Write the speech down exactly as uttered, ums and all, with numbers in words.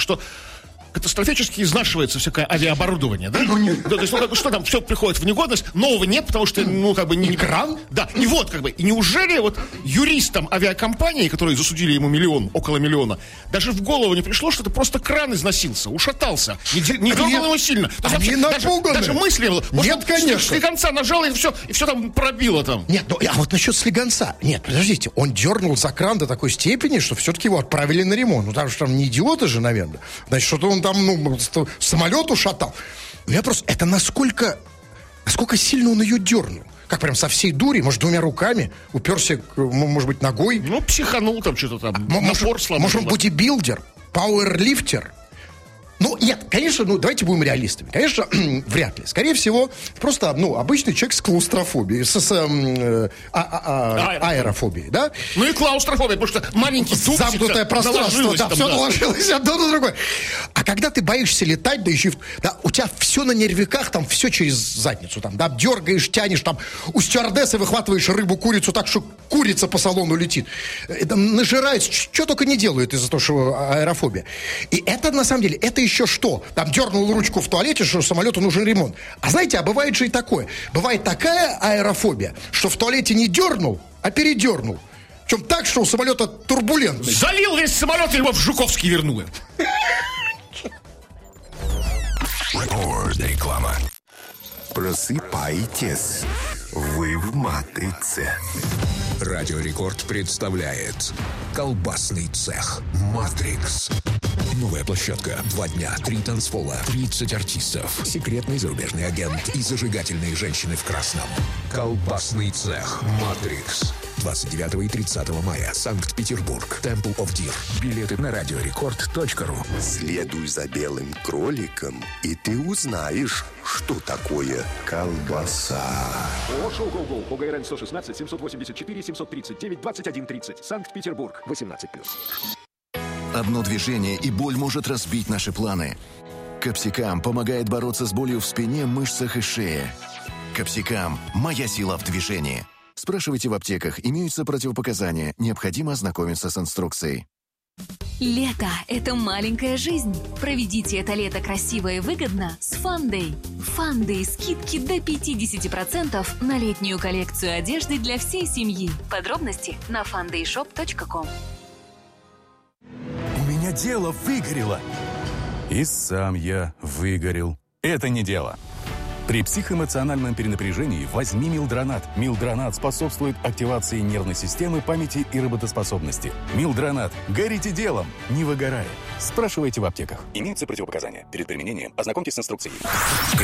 что катастрофически изнашивается всякое авиаоборудование, да? Ну, не... да то есть, ну, как бы, что там, все приходит в негодность, нового нет, потому что, ну, как бы... Не кран? Да, и вот, как бы, и неужели вот юристам авиакомпании, которые засудили ему миллион, около миллиона, даже в голову не пришло, что это просто кран износился, ушатался, не, не дергал его сильно. Они напуганы. Даже, даже мысли... Нет, может, конечно. Слегонца нажал, и все, и все там пробило там. Нет, ну, а вот насчет слегонца. Нет, подождите, он дернул за кран до такой степени, что все-таки его отправили на ремонт. Ну, там же там не идиоты же, наверное. Значит, что-то он там, ну, самолет ушатал. У меня просто, это насколько, насколько сильно он ее дернул. Как прям со всей дури, может, двумя руками, уперся, может быть, ногой. Ну, психанул там что-то там, а, напор слабый. Может, он бодибилдер, пауэрлифтер. Ну, нет, конечно, ну, давайте будем реалистами. Конечно, вряд ли. Скорее всего, просто, ну, обычный человек с клаустрофобией, с, с э, а, а, а, аэрофобией, да? Ну и клаустрофобия, потому что маленький тук замкнутое пространство, да, там, все да. наложилось одно на другое. А когда ты боишься летать, да еще, да, у тебя все на нервиках, там все через задницу, там, да, дергаешь, тянешь, там, у стюардессы выхватываешь рыбу, курицу так, что курица по салону летит. Там, нажирается, что только не делают из-за того, что аэрофобия. И это, на самом деле, это еще что? Там дернул ручку в туалете, что самолету нужен ремонт. А знаете, а бывает же и такое. Бывает такая аэрофобия, что в туалете не дернул, а передернул. Причем так, что у самолета турбулентность. Залил весь самолет, и его в Жуковский вернули. Реклама. Просыпайтесь. Вы в матрице. Радио Рекорд представляет колбасный цех «Матрикс». Новая площадка. Два дня, три танцпола, тридцать артистов, секретный зарубежный агент и зажигательные женщины в красном. Колбасный цех «Матрикс». двадцать девятого и тридцатого мая. Санкт-Петербург. Temple of Deer. Билеты на радиорекорд точка ру. Следуй за белым кроликом, и ты узнаешь, что такое колбаса. Шоу «Гоу-Гоу» по ГРН сто шестнадцать семьсот восемьдесят четыре семьсот тридцать девять двадцать один тридцать. Санкт-Петербург. восемнадцать плюс. Одно движение, и боль может разбить наши планы. Капсикам помогает бороться с болью в спине, мышцах и шее. Капсикам – моя сила в движении. Спрашивайте в аптеках, имеются противопоказания, необходимо ознакомиться с инструкцией. Лето – это маленькая жизнь. Проведите это лето красиво и выгодно с Фандэй. Фандэй – скидки до пятьдесят процентов на летнюю коллекцию одежды для всей семьи. Подробности на фандэй шоп точка ком. У меня дело выгорело. И сам я выгорел. Это не дело. При психоэмоциональном перенапряжении возьми Милдронат. Милдронат способствует активации нервной системы, памяти и работоспособности. Милдронат. Горите делом, не выгорая. Спрашивайте в аптеках. Имеются противопоказания. Перед применением ознакомьтесь с инструкцией.